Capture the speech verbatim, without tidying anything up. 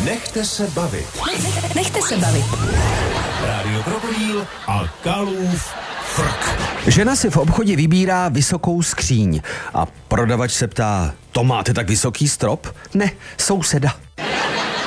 Nechte se bavit. Nechte se bavit. Rádio Krokodýl a Kalův frk. Žena si v obchodě vybírá vysokou skříň a prodavač se ptá, to máte tak vysoký strop? Ne, souseda.